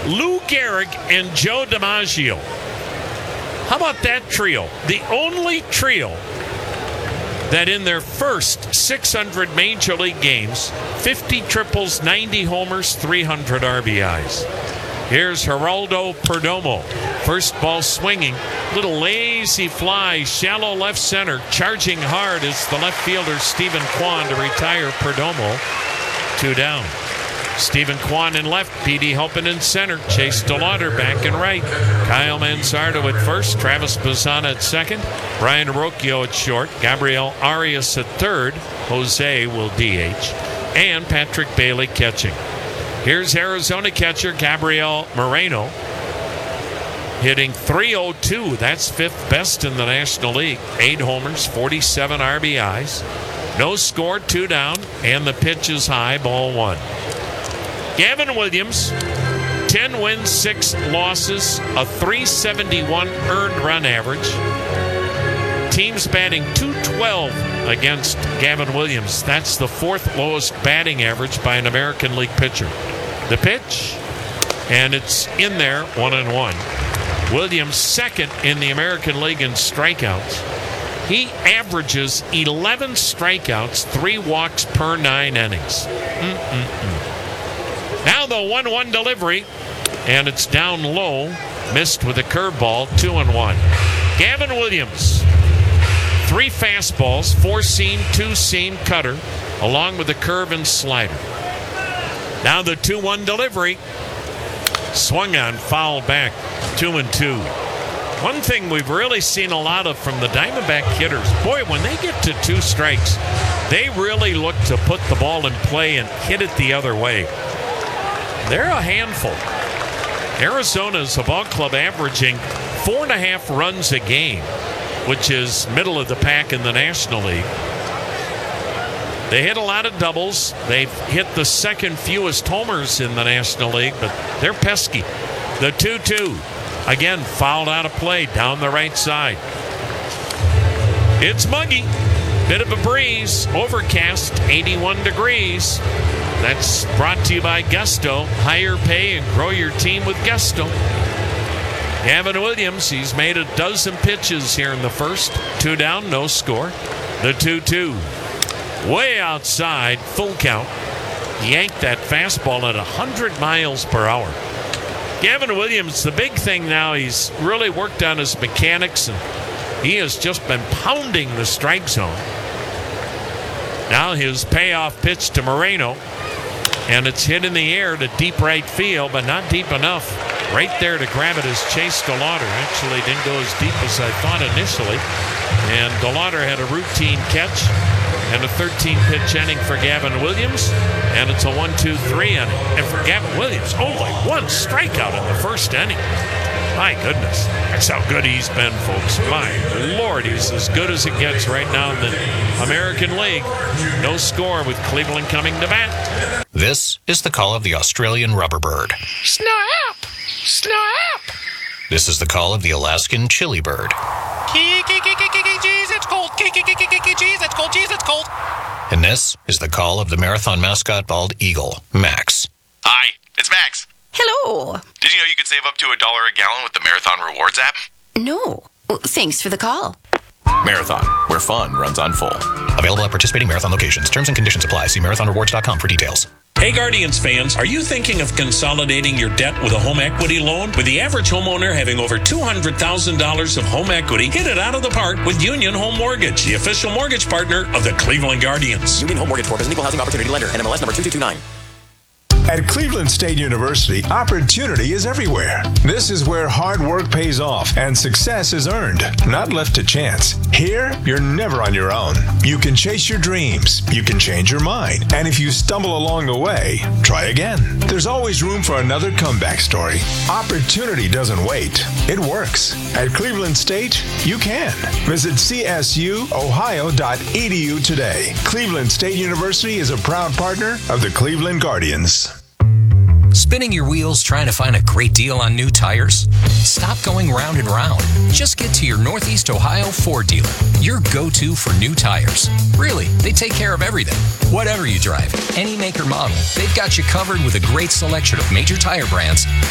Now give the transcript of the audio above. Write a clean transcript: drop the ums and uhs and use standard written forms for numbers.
Lou Gehrig, and Joe DiMaggio. How about that trio? The only trio that in their first 600 Major League games, 50 triples, 90 homers, 300 RBIs. Here's Geraldo Perdomo. First ball swinging. Little lazy fly, shallow left center. Charging hard is the left fielder Stephen Kwan to retire Perdomo. 2 down. Stephen Kwan in left, P.D. Halpin in center, Chase DeLauder back and right, Kyle Manzardo at first, Travis Bazzana at second, Brian Rocchio at short, Gabriel Arias at third, Jose will DH, and Patrick Bailey catching. Here's Arizona catcher Gabriel Moreno, hitting .302. That's 5th best in the National League. 8 homers, 47 RBIs. No score, 2 down, and the pitch is high, ball 1. Gavin Williams, 10 wins, 6 losses, a .371 earned run average. Teams batting .212 against Gavin Williams. That's the 4th lowest batting average by an American League pitcher. The pitch, and it's in there, 1-1. Williams second in the American League in strikeouts. He averages 11 strikeouts, 3 walks per 9 innings. Now the 1-1 delivery, and it's down low, missed with a curveball, 2-1. Gavin Williams, 3 fastballs, 4-seam, 2-seam cutter, along with a curve and slider. Now the 2-1 delivery, swung on, foul back, 2-2. One thing we've really seen a lot of from the Diamondback hitters, boy, when they get to 2 strikes, they really look to put the ball in play and hit it the other way. They're a handful. Arizona's a ball club averaging 4.5 runs a game, which is middle of the pack in the National League. They hit a lot of doubles. They've hit the second fewest homers in the National League, but they're pesky. The 2-2. Again, fouled out of play down the right side. It's muggy. Bit of a breeze. Overcast, 81 degrees. That's brought to you by Gusto. Higher pay and grow your team with Gusto. Gavin Williams, he's made a dozen pitches here in the first. 2 down, no score. The 2-2. Way outside, full count. Yanked that fastball at 100 miles per hour. Gavin Williams, the big thing now, he's really worked on his mechanics, and he has just been pounding the strike zone. Now his payoff pitch to Moreno, and it's hit in the air to deep right field, but not deep enough. Right there to grab it is Chase DeLauder. Actually didn't go as deep as I thought initially. And DeLauder had a routine catch and a 13-pitch inning for Gavin Williams. And it's a 1-2-3 inning. And for Gavin Williams, only 1 strikeout in the first inning. My goodness. That's how good he's been, folks. My Lord, he's as good as it gets right now in the American League. No score with Cleveland coming to bat. This is the call of the Australian rubber bird. Snap! Snap! This is the call of the Alaskan chili bird. Jeez, it's cold. Jeez, it's cold. Jeez, it's cold. And this is the call of the marathon mascot bald eagle, Max. Hi, it's Max. Hello. Did you know you could save up to $1 a gallon with the Marathon Rewards app? No. Well, thanks for the call. Marathon, where fun runs on full. Available at participating marathon locations. Terms and conditions apply. See marathonrewards.com for details. Hey Guardians fans, are you thinking of consolidating your debt with a home equity loan? With the average homeowner having over $200,000 of home equity, hit it out of the park with Union Home Mortgage, the official mortgage partner of the Cleveland Guardians. Union Home Mortgage Corp is an equal housing opportunity lender. NMLS number 2229. At Cleveland State University, opportunity is everywhere. This is where hard work pays off and success is earned, not left to chance. Here, you're never on your own. You can chase your dreams. You can change your mind. And if you stumble along the way, try again. There's always room for another comeback story. Opportunity doesn't wait. It works. At Cleveland State, you can. Visit csuohio.edu today. Cleveland State University is a proud partner of the Cleveland Guardians. Spinning your wheels trying to find a great deal on new tires? Stop going round and round. Just get to your Northeast Ohio Ford dealer, your go-to for new tires. Really, they take care of everything. Whatever you drive, any make or model, they've got you covered with a great selection of major tire brands